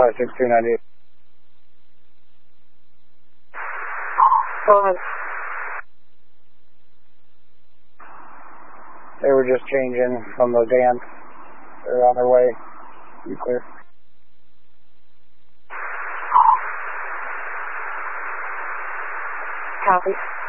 56298. Go ahead. They were just changing from the van. They're on their way. You clear? Copy.